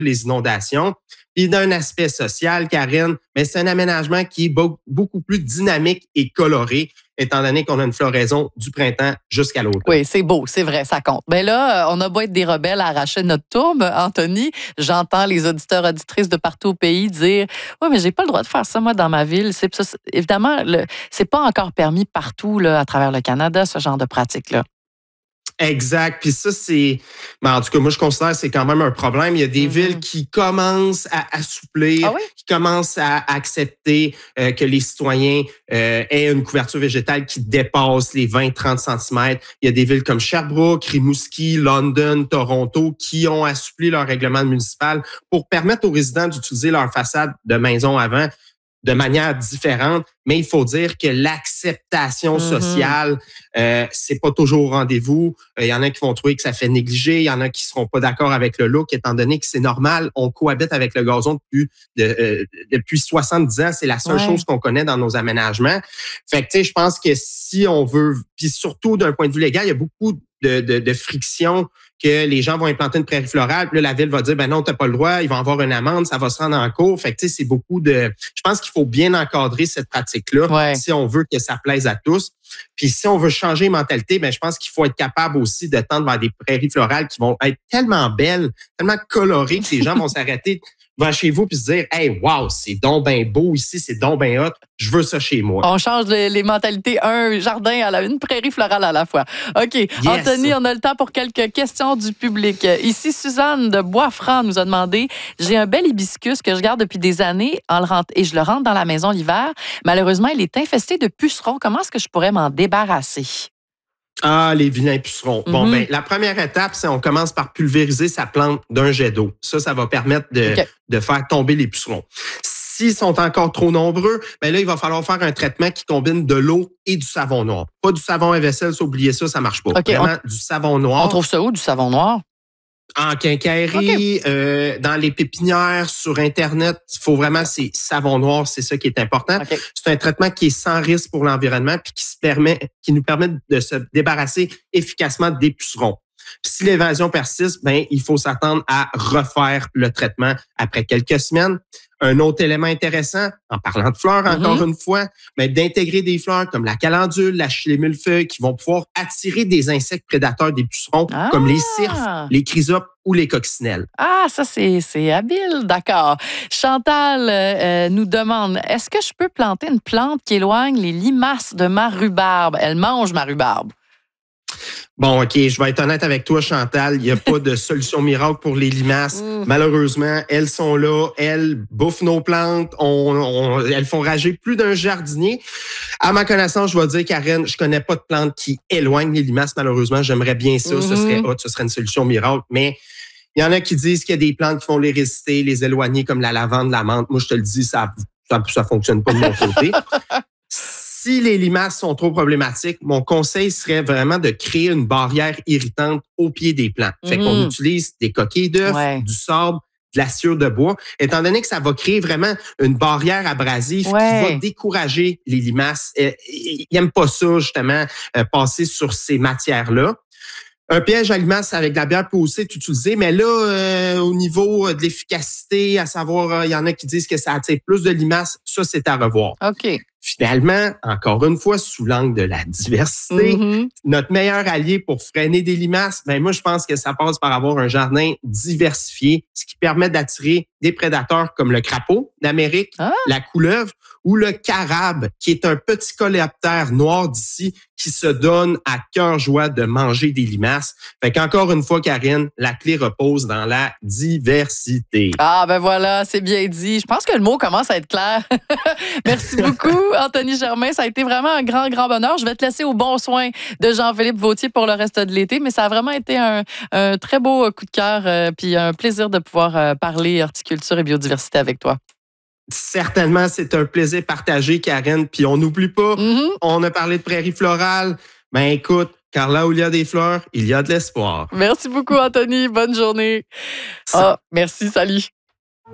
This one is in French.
les inondations. Puis d'un aspect social, Karine, mais c'est un aménagement qui est beaucoup plus dynamique et coloré, étant donné qu'on a une floraison du printemps jusqu'à l'automne. Oui, c'est beau, c'est vrai, ça compte. Mais là, on a beau être des rebelles à arracher notre tourbe, Anthony, j'entends les auditeurs, auditrices de partout au pays dire « Oui, mais j'ai pas le droit de faire ça, moi, dans ma ville. » Évidemment, c'est pas encore permis partout là, à travers le Canada, ce genre de pratique-là. Exact. Puis ça, en tout cas, moi, je considère que c'est quand même un problème. Il y a des villes qui commencent à assouplir, qui commencent à accepter que les citoyens aient une couverture végétale qui dépasse les 20-30 cm. Il y a des villes comme Sherbrooke, Rimouski, London, Toronto qui ont assoupli leur règlement municipal pour permettre aux résidents d'utiliser leur façade de maison avant de manière différente, mais il faut dire que l'acceptation sociale, c'est pas toujours au rendez-vous. Il y en a qui vont trouver que ça fait négliger, il y en a qui seront pas d'accord avec le look, étant donné que c'est normal, on cohabite avec le gazon depuis 70 ans, c'est la seule chose qu'on connaît dans nos aménagements. Fait que, tu sais, je pense que si on veut, puis surtout d'un point de vue légal, il y a beaucoup de friction que les gens vont implanter une prairie florale, puis là, la ville va dire, ben non, t'as pas le droit, ils vont avoir une amende, ça va se rendre en cours. Fait que, tu sais, c'est beaucoup de... Je pense qu'il faut bien encadrer cette pratique-là si on veut que ça plaise à tous. Puis si on veut changer les mentalités, ben je pense qu'il faut être capable aussi de tendre vers des prairies florales qui vont être tellement belles, tellement colorées que les gens vont s'arrêter devant chez vous puis se dire « Hey, wow, c'est donc bien beau ici, c'est donc bien hot, je veux ça chez moi. » On change les mentalités, un jardin une prairie florale à la fois. OK. Yes. Anthony, on a le temps pour quelques questions du public. Ici, Suzanne de Bois-Franc nous a demandé « J'ai un bel hibiscus que je garde depuis des années et je le rentre dans la maison l'hiver. Malheureusement, il est infesté de pucerons. Comment est-ce que je pourrais m'en débarrasser? » Ah, les vilains pucerons. Bon, ben, la première étape, c'est on commence par pulvériser sa plante d'un jet d'eau. Ça va permettre de faire tomber les pucerons. S'ils sont encore trop nombreux, ben là, il va falloir faire un traitement qui combine de l'eau et du savon noir. Pas du savon à vaisselle, oubliez ça, ça marche pas. Vraiment, du savon noir. On trouve ça où, du savon noir? En quincaillerie, dans les pépinières, sur Internet, il faut vraiment, c'est savon noir, c'est ça qui est important. C'est un traitement qui est sans risque pour l'environnement puis qui nous permet de se débarrasser efficacement des pucerons. Si l'évasion persiste, ben il faut s'attendre à refaire le traitement après quelques semaines. Un autre élément intéressant, en parlant de fleurs encore une fois, mais d'intégrer des fleurs comme la calendule, la millefeuille qui vont pouvoir attirer des insectes prédateurs des pucerons comme les cirfes, les chrysopes ou les coccinelles. Ah, ça c'est habile, d'accord. Chantal nous demande, est-ce que je peux planter une plante qui éloigne les limaces de ma rhubarbe? Elle mange ma rhubarbe. Bon, OK, je vais être honnête avec toi, Chantal. Il n'y a pas de solution miracle pour les limaces. Malheureusement, elles sont là. Elles bouffent nos plantes. Elles font rager plus d'un jardinier. À ma connaissance, je vais dire, Karen, je connais pas de plantes qui éloignent les limaces, malheureusement. J'aimerais bien ça. Ce serait hot, ce serait une solution miracle. Mais il y en a qui disent qu'il y a des plantes qui vont les résister, les éloigner, comme la lavande, la menthe. Moi, je te le dis, ça fonctionne pas de mon côté. Si les limaces sont trop problématiques, mon conseil serait vraiment de créer une barrière irritante au pied des plants. Fait qu'on utilise des coquilles d'œufs, du sable, de la sciure de bois, étant donné que ça va créer vraiment une barrière abrasive qui va décourager les limaces. Ils n'aiment pas ça, justement, passer sur ces matières-là. Un piège à limaces avec de la bière peut aussi être utilisé, mais là, au niveau de l'efficacité, à savoir, il y en a qui disent que ça attire plus de limaces, ça, c'est à revoir. OK. Finalement, encore une fois, sous l'angle de la diversité, notre meilleur allié pour freiner des limaces, ben moi, je pense que ça passe par avoir un jardin diversifié, ce qui permet d'attirer des prédateurs comme le crapaud d'Amérique, la couleuvre ou le carabe, qui est un petit coléoptère noir d'ici qui se donne à cœur joie de manger des limaces. Fait qu'encore une fois, Karine, la clé repose dans la diversité. Ah, ben voilà, c'est bien dit. Je pense que le mot commence à être clair. Merci beaucoup, Anthony Germain. Ça a été vraiment un grand, grand bonheur. Je vais te laisser au bon soin de Jean-Philippe Vauthier pour le reste de l'été, mais ça a vraiment été un très beau coup de cœur puis un plaisir de pouvoir parler horticulture et biodiversité avec toi. Certainement, c'est un plaisir partagé, Karen. Puis on n'oublie pas, on a parlé de prairies florales. Ben écoute, car là où il y a des fleurs, il y a de l'espoir. Merci beaucoup, Anthony. Bonne journée. Merci, salut.